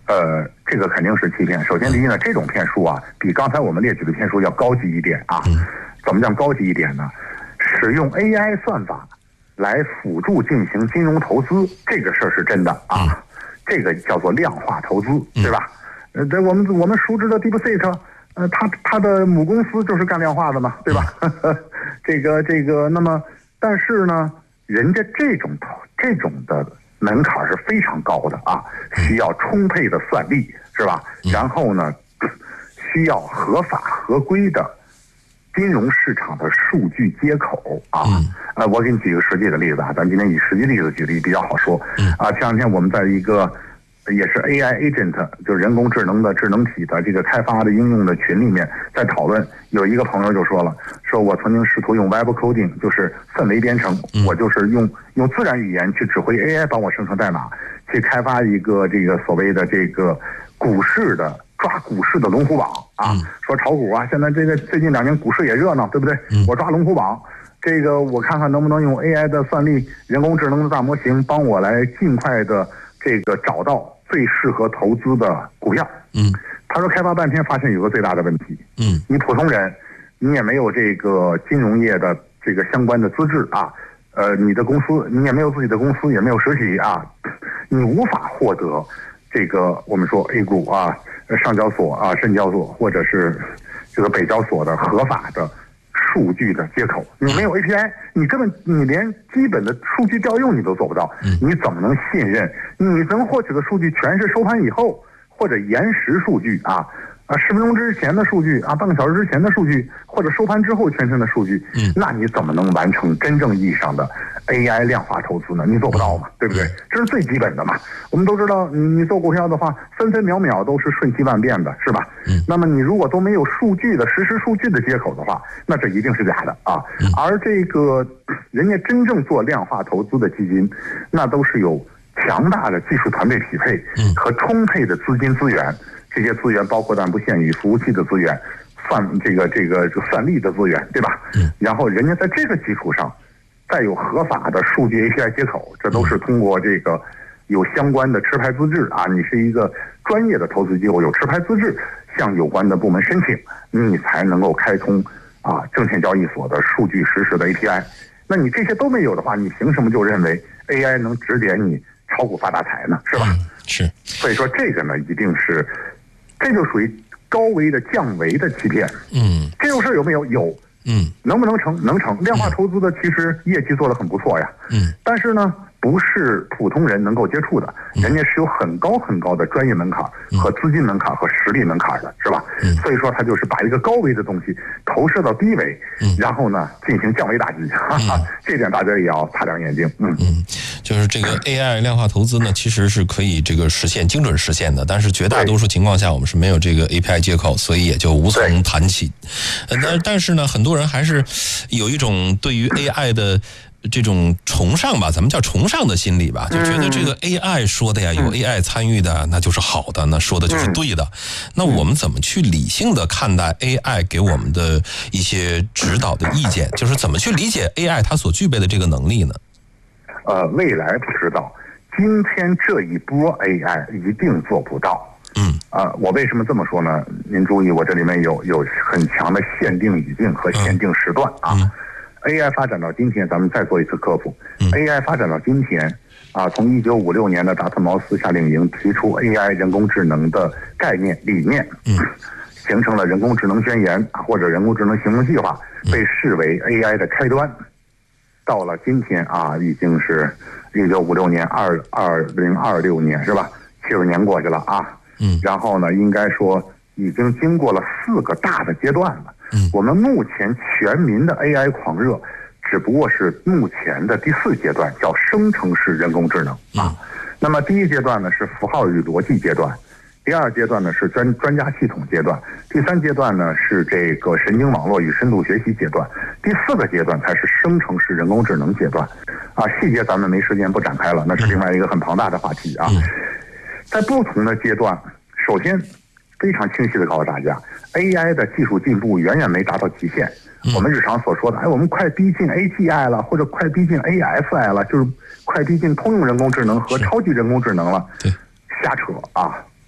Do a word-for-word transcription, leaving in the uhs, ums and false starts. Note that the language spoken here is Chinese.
呃，这个肯定是欺骗。首先，第一呢，这种骗术啊，比刚才我们列举的骗术要高级一点啊。怎么讲高级一点呢？使用 A I 算法来辅助进行金融投资，这个事儿是真的啊。这个叫做量化投资，对吧？呃，对，我们我们熟知的 DeepSeek，呃，它它的母公司就是干量化的嘛，对吧？这个这个，那么但是呢，人家这种这种的门槛是非常高的啊，需要充沛的算力，是吧？然后呢，需要合法合规的金融市场的数据接口啊。呃，我给你举个实际的例子啊，咱今天以实际例子举例比较好说。啊，前两天我们在一个也是 A I agent， 就是人工智能的智能体的这个开发的应用的群里面在讨论，有一个朋友就说了，说我曾经试图用 Web coding， 就是氛围编程，我就是用用自然语言去指挥 A I 帮我生成代码，去开发一个这个所谓的这个股市的抓股市的龙虎榜啊，说炒股啊，现在这个最近两年股市也热闹，对不对？我抓龙虎榜，这个我看看能不能用 A I 的算力、人工智能的大模型帮我来尽快的这个找到最适合投资的股票。嗯，他说开发半天发现有个最大的问题，嗯，你普通人，你也没有这个金融业的这个相关的资质啊，呃，你的公司你也没有自己的公司，也没有实体啊，你无法获得这个我们说 A 股啊、上交所啊、深交所或者是这个北交所的合法的数据的接口，你没有 A P I， 你根本你连基本的数据调用你都做不到，你怎么能信任你能获取的数据全是收盘以后或者延时数据啊啊十分钟之前的数据啊，半个小时之前的数据，或者收盘之后全程的数据，那你怎么能完成真正意义上的 A I 量化投资呢？你做不到嘛，对不对？这是最基本的嘛。我们都知道，你你做股票的话，分分秒秒都是瞬息万变的，是吧？嗯。那么你如果都没有数据的实时数据的接口的话，那这一定是假的啊。而这个人家真正做量化投资的基金，那都是有强大的技术团队匹配和充沛的资金资源。这些资源包括但不限于服务器的资源、算这个这个算力的资源，对吧？嗯。然后人家在这个基础上，再有合法的数据 A P I 接口，这都是通过这个有相关的持牌资质啊，你是一个专业的投资机构，有持牌资质，向有关的部门申请，你才能够开通啊证券交易所的数据实时的 A P I。那你这些都没有的话，你凭什么就认为 A I 能指点你炒股发大财呢？是吧？嗯、是。所以说这个呢，一定是。这就属于高维的降维的欺骗。嗯，这种事有没有？有。嗯，能不能成？能成。量化投资的其实业绩做得很不错呀。嗯，但是呢，不是普通人能够接触的，人家是有很高很高的专业门槛和资金门槛和实力门槛的，是吧？嗯，所以说他就是把一个高维的东西投射到低维，嗯，然后呢进行降维打击。哈哈，这点大家也要擦亮眼睛。嗯嗯， 就是这个 A I 量化投资呢，其实是可以这个实现精准实现的，但是绝大多数情况下我们是没有这个 A P I 接口，所以也就无从谈起。呃，但但是呢，很多人还是有一种对于 A I 的这种崇尚吧，咱们叫崇尚的心理吧，就觉得这个 A I 说的呀，有 A I 参与的，那就是好的，那说的就是对的。那我们怎么去理性的看待 A I 给我们的一些指导的意见？就是怎么去理解 A I 它所具备的这个能力呢？ 呃，未来不知道，今天这一波 A I 一定做不到。嗯，啊、呃，我为什么这么说呢？您注意，我这里面有有很强的限定语境和限定时段啊。嗯A I 发展到今天，咱们再做一次科普。嗯、A I 发展到今天，啊，从一九五六年的达特茅斯夏令营提出 A I 人工智能的概念理念，嗯，形成了人工智能宣言或者人工智能行动计划，被视为 A I 的开端。到了今天啊，已经是一九五六年二二零二六年是吧？七十年过去了啊，嗯，然后呢，应该说已经经过了四个大的阶段了。嗯，我们目前全民的 A I 狂热，只不过是目前的第四阶段，叫生成式人工智能啊。那么第一阶段呢是符号与逻辑阶段，第二阶段呢是专专家系统阶段，第三阶段呢是这个神经网络与深度学习阶段，第四个阶段才是生成式人工智能阶段。啊，细节咱们没时间不展开了，那是另外一个很庞大的话题啊。在不同的阶段，首先非常清晰的告诉大家 ，A I 的技术进步远远没达到极限。嗯、我们日常所说的，哎，我们快逼近 A G I 了，或者快逼近 A S I 了，就是快逼近通用人工智能和超级人工智能了。对，瞎扯啊！